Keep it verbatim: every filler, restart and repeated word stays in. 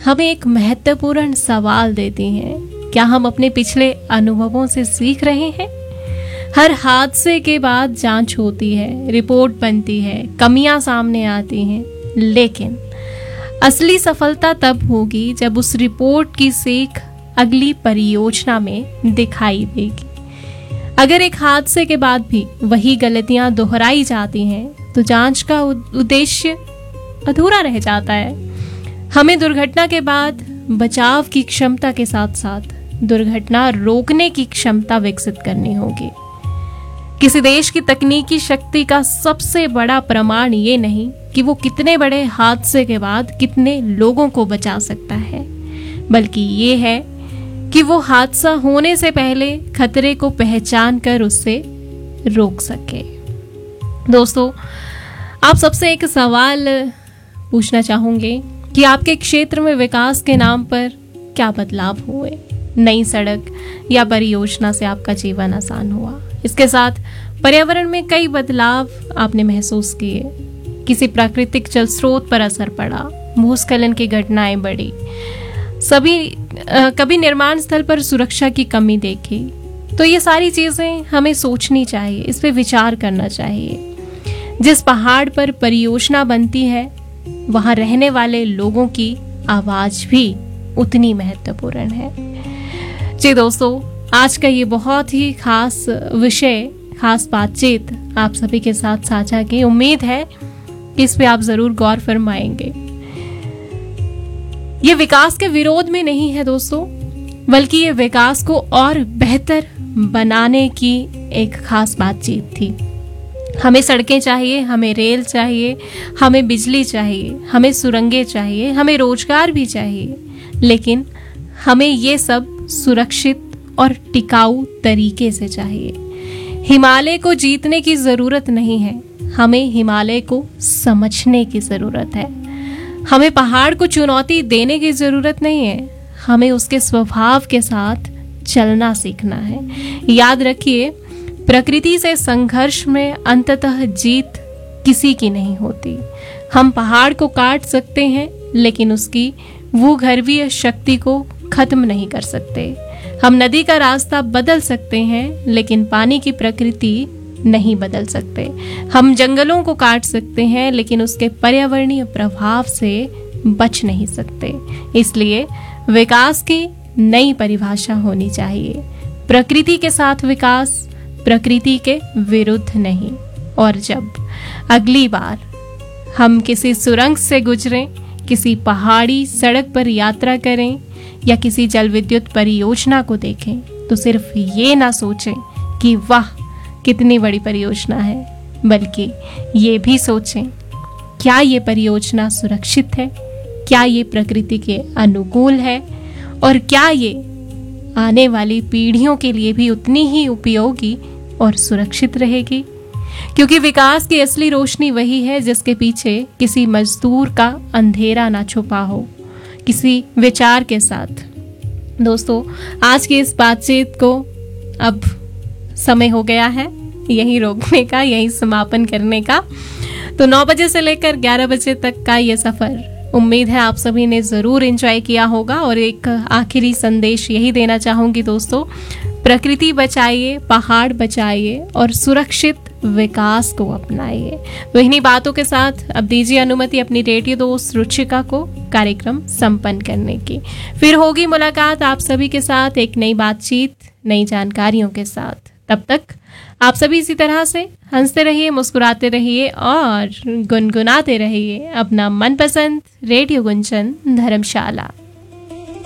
हमें एक महत्वपूर्ण सवाल देती हैं। क्या हम अपने पिछले अनुभवों से सीख रहे हैं? हर हादसे के बाद जांच होती है, रिपोर्ट बनती है, कमियां सामने आती हैं, लेकिन असली सफलता तब होगी जब उस रिपोर्ट की सीख अगली परियोजना में दिखाई देगी। अगर एक हादसे के बाद भी वही गलतियां दोहराई जाती हैं तो जांच का उद्देश्य अधूरा रह जाता है। हमें दुर्घटना के बाद बचाव की क्षमता के साथ साथ दुर्घटना रोकने की क्षमता विकसित करनी होगी। किसी देश की तकनीकी शक्ति का सबसे बड़ा प्रमाण ये नहीं कि वो कितने बड़े हादसे के बाद कितने लोगों को बचा सकता है, बल्कि ये है कि वो हादसा होने से पहले खतरे को पहचान कर उससे रोक सके। दोस्तों, आप सबसे एक सवाल पूछना चाहूंगे कि आपके क्षेत्र में विकास के नाम पर क्या बदलाव हुए? नई सड़क या परियोजना से आपका जीवन आसान हुआ? इसके साथ पर्यावरण में कई बदलाव आपने महसूस किए? किसी प्राकृतिक जल स्रोत पर असर पड़ा? भूस्खलन की घटनाएं बढ़ी? सभी आ, कभी निर्माण स्थल पर सुरक्षा की कमी देखी? तो ये सारी चीजें हमें सोचनी चाहिए, इस पे विचार करना चाहिए। जिस पहाड़ पर परियोजना बनती है वहां रहने वाले लोगों की आवाज भी उतनी महत्वपूर्ण है। जी दोस्तों, आज का ये बहुत ही खास विषय, खास बातचीत आप सभी के साथ साझा की। उम्मीद है कि इस पे आप जरूर गौर फरमाएंगे। ये विकास के विरोध में नहीं है दोस्तों, बल्कि ये विकास को और बेहतर बनाने की एक खास बातचीत थी। हमें सड़कें चाहिए, हमें रेल चाहिए, हमें बिजली चाहिए, हमें सुरंगें चाहिए, हमें रोजगार भी चाहिए, लेकिन हमें ये सब सुरक्षित और टिकाऊ तरीके से चाहिए। हिमालय को जीतने की जरूरत नहीं है, हमें हिमालय को समझने की जरूरत है। हमें पहाड़ को चुनौती देने की जरूरत नहीं है, हमें उसके स्वभाव के साथ चलना सीखना है। याद रखिए, प्रकृति से संघर्ष में अंततः जीत किसी की नहीं होती। हम पहाड़ को काट सकते हैं, लेकिन उसकी भूगर्भीय शक्ति को खत्म नहीं कर सकते। हम नदी का रास्ता बदल सकते हैं, लेकिन पानी की प्रकृति नहीं बदल सकते। हम जंगलों को काट सकते हैं, लेकिन उसके पर्यावरणीय प्रभाव से बच नहीं सकते। इसलिए विकास की नई परिभाषा होनी चाहिए। प्रकृति के साथ विकास, प्रकृति के विरुद्ध नहीं। और जब अगली बार हम किसी सुरंग से गुजरें, किसी पहाड़ी सड़क पर यात्रा करें या किसी जल विद्युत परियोजना को देखें, तो सिर्फ ये ना सोचें कि वाह कितनी बड़ी परियोजना है, बल्कि ये भी सोचें, क्या ये परियोजना सुरक्षित है? क्या ये प्रकृति के अनुकूल है? और क्या ये आने वाली पीढ़ियों के लिए भी उतनी ही उपयोगी और सुरक्षित रहेगी? क्योंकि विकास की असली रोशनी वही है जिसके पीछे किसी मजदूर का अंधेरा ना छुपा हो, किसी विचार के साथ। दोस्तों, आज की इस बातचीत को अब समय हो गया है यहीं रोकने का, यहीं समापन करने का। तो नौ बजे से लेकर ग्यारह बजे तक का ये सफर उम्मीद है आप सभी ने जरूर एंजॉय किया होगा। और एक आखिरी संदेश यही देना चाहूंगी दोस्तों, प्रकृति बचाइए, पहाड़ बचाइए और सुरक्षित विकास को अपनाइए। तो इन्हीं बातों के साथ अब दीजिए अनुमति अपनी रेडियो दोस्त रुचिका को कार्यक्रम संपन्न करने की। फिर होगी मुलाकात आप सभी के साथ एक नई बातचीत, नई जानकारियों के साथ। तब तक आप सभी इसी तरह से हंसते रहिए, मुस्कुराते रहिए और गुनगुनाते रहिए अपना मनपसंद रेडियो गुंजन धर्मशाला।